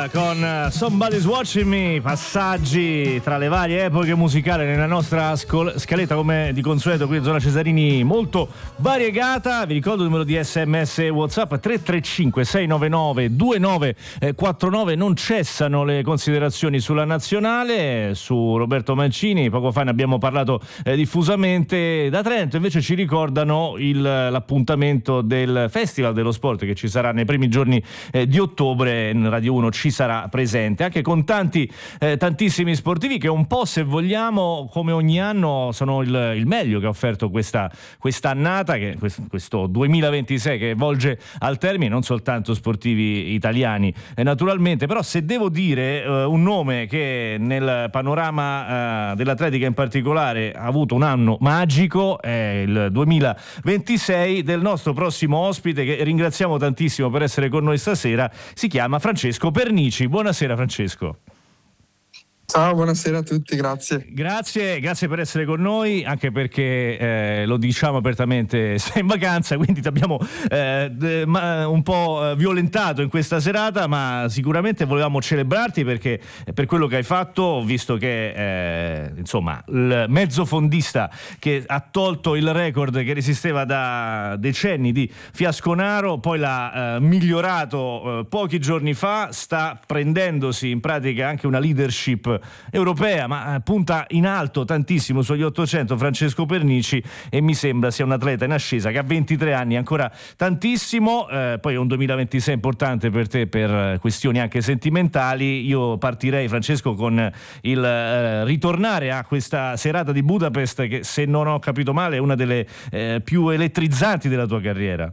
con Somebody's Watching Me, passaggi tra le varie epoche musicali nella nostra scaletta come di consueto qui in zona Cesarini, molto variegata. Vi ricordo il numero di SMS e WhatsApp 335 699 2949. Non cessano le considerazioni sulla nazionale, su Roberto Mancini, poco fa ne abbiamo parlato diffusamente. Da Trento invece ci ricordano l'appuntamento del Festival dello Sport che ci sarà nei primi giorni di ottobre. In Radio 1 ci sarà presente anche con tantissimi sportivi che un po', se vogliamo, come ogni anno sono il meglio che ha offerto questa annata, che questo 2026 che volge al termine, non soltanto sportivi italiani naturalmente. Però se devo dire un nome che nel panorama dell'atletica in particolare ha avuto un anno magico, è il 2026 del nostro prossimo ospite, che ringraziamo tantissimo per essere con noi stasera. Si chiama Francesco Pernici. Buonasera Francesco. Ciao, buonasera a tutti, grazie. Grazie per essere con noi, anche perché lo diciamo apertamente, sei in vacanza, quindi ti abbiamo un po' violentato in questa serata, ma sicuramente volevamo celebrarti perché per quello che hai fatto, visto che insomma il mezzofondista che ha tolto il record che resisteva da decenni di Fiasconaro, poi l'ha migliorato pochi giorni fa, sta prendendosi in pratica anche una leadership europea, ma punta in alto tantissimo sugli 800 Francesco Pernici, e mi sembra sia un atleta in ascesa che ha 23 anni, ancora tantissimo. Poi è un 2026 importante per te per questioni anche sentimentali. Io partirei, Francesco, con il ritornare a questa serata di Budapest che, se non ho capito male, è una delle più elettριzzanti della tua carriera.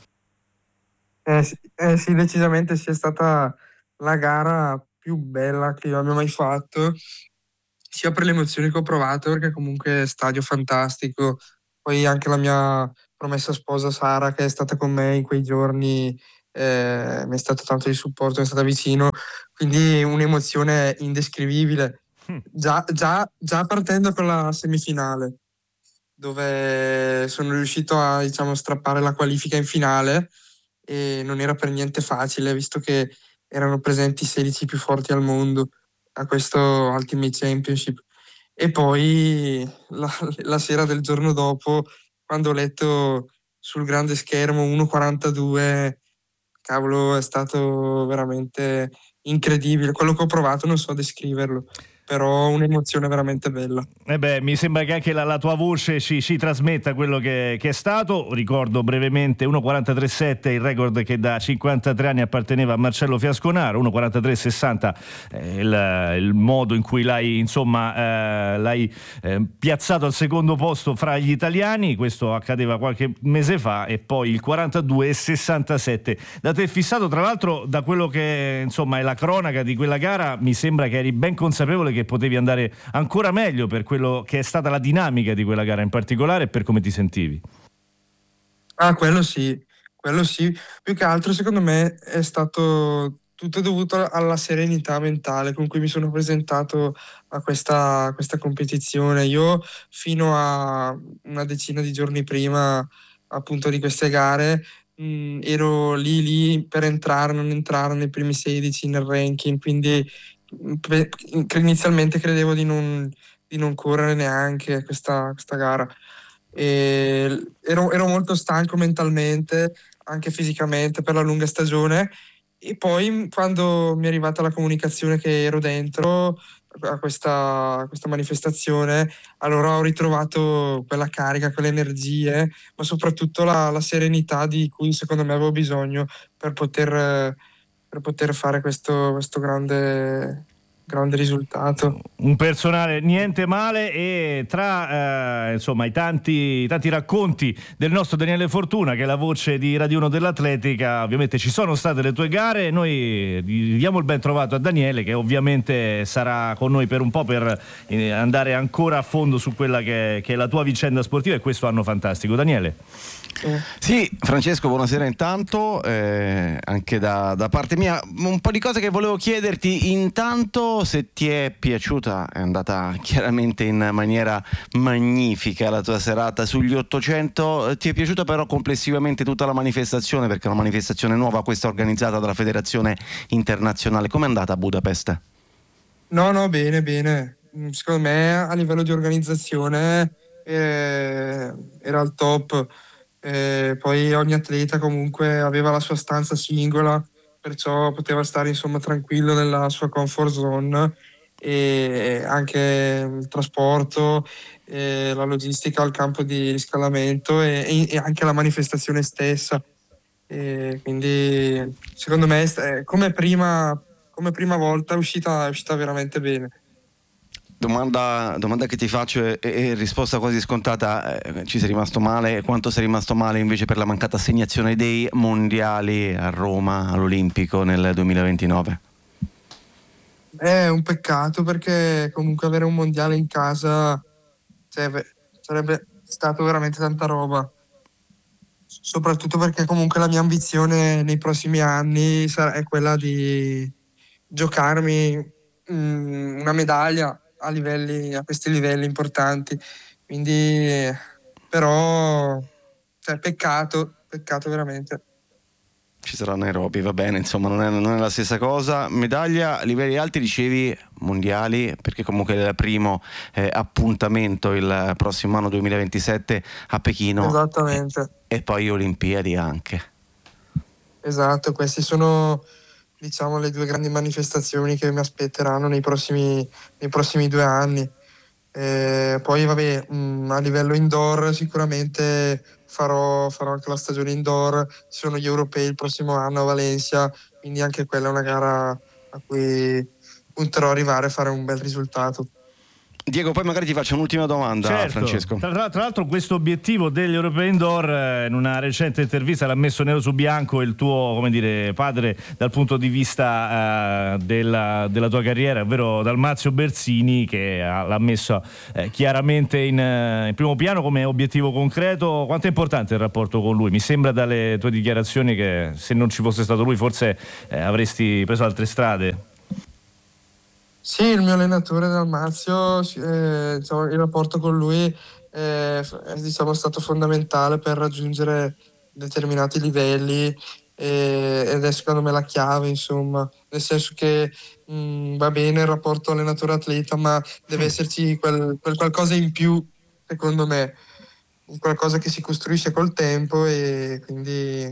Sì, decisamente sì, è stata la gara più bella che io abbia mai fatto, sia per le emozioni che ho provato, perché comunque stadio fantastico, poi anche la mia promessa sposa Sara, che è stata con me in quei giorni, mi è stato tanto di supporto, mi è stata vicino, quindi un'emozione indescrivibile. Già partendo con la semifinale, dove sono riuscito a, diciamo, strappare la qualifica in finale, e non era per niente facile, visto che erano presenti 16 più forti al mondo a questo Ultimate Championship. E poi la sera del giorno dopo, quando ho letto sul grande schermo 1,42, cavolo, è stato veramente incredibile. Quello che ho provato non so descriverlo, però un'emozione veramente bella. Mi sembra che anche la tua voce ci trasmetta quello che è stato. Ricordo brevemente 1,43,7 il record che da 53 anni apparteneva a Marcello Fiasconaro, 1,43,60 il modo in cui l'hai piazzato al secondo posto fra gli italiani. Questo accadeva qualche mese fa. E poi il 42,67 da te fissato, tra l'altro, da quello che insomma è la cronaca di quella gara. Mi sembra che eri ben consapevole che potevi andare ancora meglio per quello che è stata la dinamica di quella gara in particolare e per come ti sentivi. Quello sì. Più che altro, secondo me, è stato tutto dovuto alla serenità mentale con cui mi sono presentato a questa competizione. Io, fino a una decina di giorni prima, appunto, di queste gare, ero lì per non entrare nei primi 16 nel ranking, quindi inizialmente credevo di non correre neanche questa gara. E ero molto stanco mentalmente, anche fisicamente, per la lunga stagione. E poi, quando mi è arrivata la comunicazione che ero dentro a questa manifestazione, allora ho ritrovato quella carica, quelle energie, ma soprattutto la serenità di cui secondo me avevo bisogno per poter fare questo grande risultato. Un personale niente male. E tra insomma i tanti racconti del nostro Daniele Fortuna, che è la voce di Radio 1 dell'atletica, ovviamente ci sono state le tue gare. Noi diamo il ben trovato a Daniele, che ovviamente sarà con noi per un po' per andare ancora a fondo su quella che è la tua vicenda sportiva e questo anno fantastico. Daniele. Sì, Francesco, buonasera intanto, anche da parte mia. Un po' di cose che volevo chiederti. Intanto so se ti è piaciuta, è andata chiaramente in maniera magnifica la tua serata sugli 800, ti è piaciuta però complessivamente tutta la manifestazione, perché è una manifestazione nuova, questa organizzata dalla Federazione Internazionale. Com'è andata a Budapest? No, bene, bene. Secondo me a livello di organizzazione era al top. Poi ogni atleta comunque aveva la sua stanza singola, perciò poteva stare insomma tranquillo nella sua comfort zone, e anche il trasporto, la logistica al campo di riscaldamento e anche la manifestazione stessa. Quindi secondo me come prima volta è uscita veramente bene. Domanda che ti faccio e risposta quasi scontata, ci sei rimasto male? Quanto sei rimasto male invece per la mancata assegnazione dei mondiali a Roma all'Olimpico nel 2029? È un peccato, perché comunque avere un mondiale in casa sarebbe stato veramente tanta roba, soprattutto perché comunque la mia ambizione nei prossimi anni è quella di giocarmi una medaglia a questi livelli importanti. Quindi però peccato veramente. Ci sarà Nairobi, va bene, insomma non è la stessa cosa. Medaglia a livelli alti, dicevi, mondiali, perché comunque è il primo appuntamento il prossimo anno 2027 a Pechino. Esattamente. E poi Olimpiadi anche. Esatto, questi sono, diciamo, le due grandi manifestazioni che mi aspetteranno nei prossimi 2 anni. Poi vabbè, a livello indoor sicuramente farò anche la stagione indoor. Ci sono gli europei il prossimo anno a Valencia, quindi anche quella è una gara a cui punterò a arrivare a fare un bel risultato. Diego, poi magari ti faccio un'ultima domanda, certo. Francesco. Tra l'altro questo obiettivo degli europei indoor, in una recente intervista l'ha messo nero su bianco il tuo, come dire, padre dal punto di vista della tua carriera, ovvero Dalmazio Bersini, che l'ha messo chiaramente in primo piano come obiettivo concreto. Quanto è importante il rapporto con lui? Mi sembra dalle tue dichiarazioni che se non ci fosse stato lui forse avresti preso altre strade. Sì, il mio allenatore Dalmazio, diciamo, il rapporto con lui è stato fondamentale per raggiungere determinati livelli, ed è secondo me la chiave, insomma, nel senso che va bene il rapporto allenatore-atleta, ma deve esserci quel qualcosa in più, secondo me, qualcosa che si costruisce col tempo, e quindi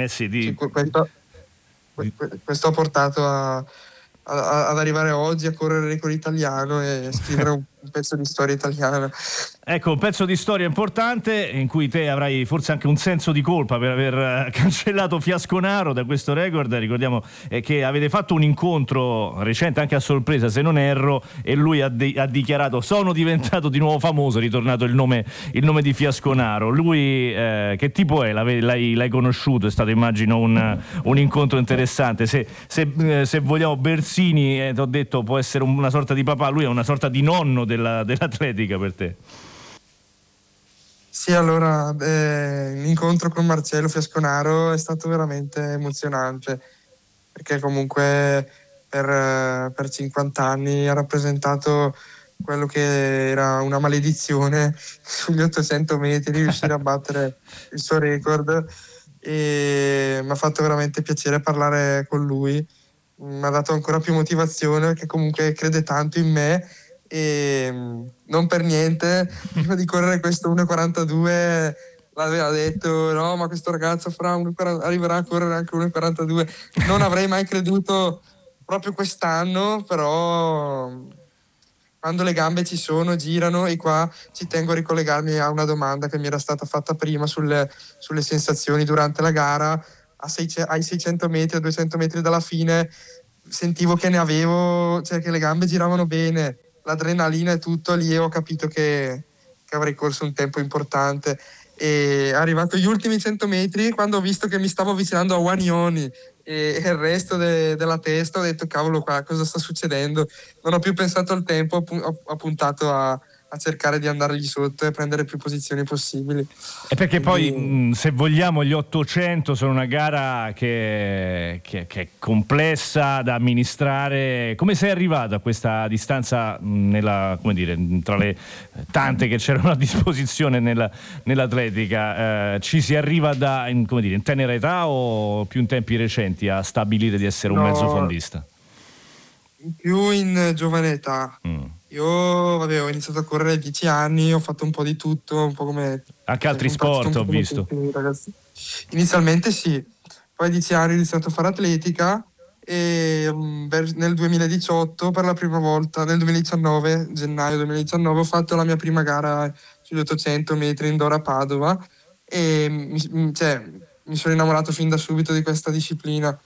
questo ha portato ad arrivare oggi a correre il record italiano e scrivere un pezzo di storia italiana. Ecco, un pezzo di storia importante in cui te avrai forse anche un senso di colpa per aver cancellato Fiasconaro da questo record. Ricordiamo che avete fatto un incontro recente, anche a sorpresa se non erro, e lui ha dichiarato: sono diventato di nuovo famoso, è ritornato il nome di Fiasconaro. Lui che tipo è? L'hai conosciuto? È stato, immagino, un incontro interessante. Se vogliamo, Bersini, ti ho detto, può essere una sorta di papà, lui è una sorta di nonno dell'atletica per te. Sì, allora l'incontro con Marcello Fiasconaro è stato veramente emozionante, perché comunque per 50 anni ha rappresentato quello che era una maledizione sugli 800 metri, riuscire a battere il suo record, e mi ha fatto veramente piacere parlare con lui. Mi ha dato ancora più motivazione, perché comunque crede tanto in me, e non per niente prima di correre questo 1,42 l'aveva detto: no, ma questo ragazzo arriverà a correre anche 1,42. Non avrei mai creduto proprio quest'anno, però quando le gambe ci sono, girano. E qua ci tengo a ricollegarmi a una domanda che mi era stata fatta prima sulle sensazioni durante la gara. Ai 600 metri, a 200 metri dalla fine, sentivo che ne avevo, cioè che le gambe giravano bene, l'adrenalina e tutto, lì ho capito che avrei corso un tempo importante. E arrivato gli ultimi 100 metri, quando ho visto che mi stavo avvicinando a Wanioni e il resto della testa, ho detto: cavolo, qua cosa sta succedendo? Non ho più pensato al tempo, ho puntato a a cercare di andargli sotto e prendere più posizioni possibili. E perché poi, se vogliamo, gli 800 sono una gara che è complessa da amministrare. Come sei arrivato a questa distanza tra le tante che c'erano a disposizione nell'atletica? Ci si arriva in tenera età o più in tempi recenti a stabilire di essere un mezzo fondista? Più in giovane età. Io ho iniziato a correre a 10 anni, ho fatto un po' di tutto, un po' come anche altri sport ho visto. Inizialmente sì, poi a 10 anni ho iniziato a fare atletica e nel 2018 per la prima volta, nel 2019, gennaio 2019, ho fatto la mia prima gara sugli 800 metri indoor a Padova e mi sono innamorato fin da subito di questa disciplina,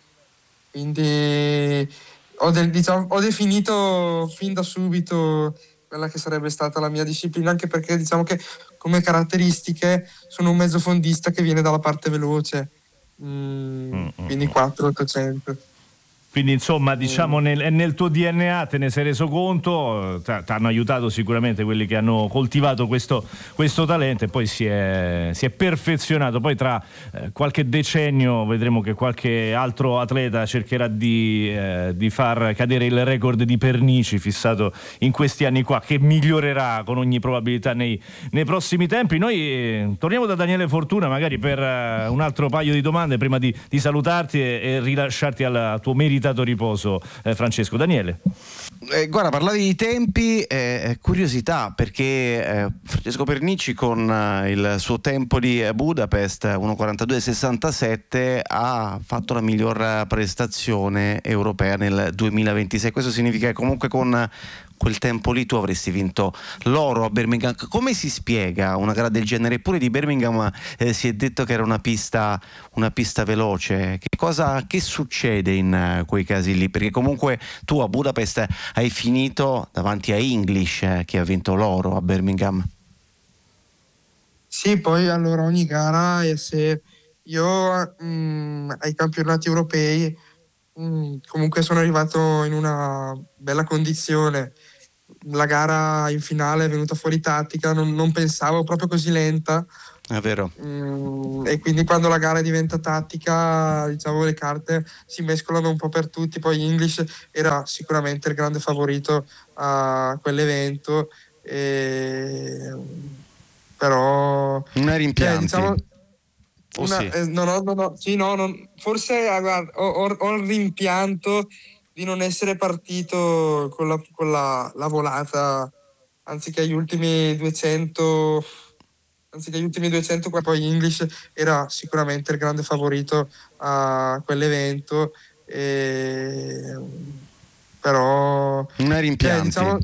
quindi ho definito fin da subito quella che sarebbe stata la mia disciplina, anche perché diciamo che come caratteristiche sono un mezzo fondista che viene dalla parte veloce, quindi 4-800. Quindi insomma diciamo nel tuo DNA te ne sei reso conto, ti hanno aiutato sicuramente quelli che hanno coltivato questo talento e poi si è perfezionato. Poi tra qualche decennio vedremo che qualche altro atleta cercherà di far cadere il record di Pernici fissato in questi anni qua, che migliorerà con ogni probabilità nei prossimi tempi. Noi torniamo da Daniele Fortuna magari per un altro paio di domande prima di salutarti e rilasciarti al tuo meritato riposo, Francesco. Daniele. Guarda, parlavi di tempi, curiosità, perché Francesco Pernici con il suo tempo di Budapest 1:42.67 ha fatto la miglior prestazione europea nel 2026. Questo significa che comunque con quel tempo lì tu avresti vinto l'oro a Birmingham. Come si spiega una gara del genere? Eppure di Birmingham si è detto che era una pista veloce. Che succede in quei casi lì? Perché comunque tu a Budapest hai finito davanti a English che ha vinto l'oro a Birmingham. Sì, poi allora ogni gara, e se io ai campionati europei comunque sono arrivato in una bella condizione. La gara in finale è venuta fuori tattica, non pensavo proprio così lenta. È vero. E quindi quando la gara diventa tattica, diciamo, le carte si mescolano un po' per tutti. Poi English era sicuramente il grande favorito a quell'evento, però non eri in pianti. Forse guarda, ho il rimpianto di non essere partito con la volata anziché gli ultimi 200, poi English era sicuramente il grande favorito a quell'evento, però non eri in pianti.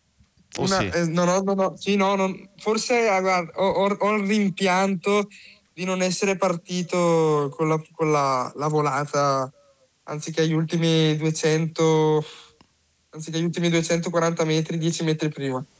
Forse guarda, ho il rimpianto di non essere partito con la volata anziché gli ultimi 240 metri, 10 metri prima.